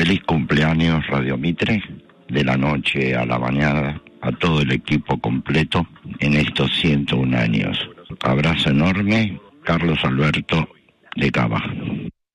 Feliz cumpleaños Radio Mitre, de la noche a la mañana, a todo el equipo completo en estos 101 años. Abrazo enorme, Carlos Alberto de Cava.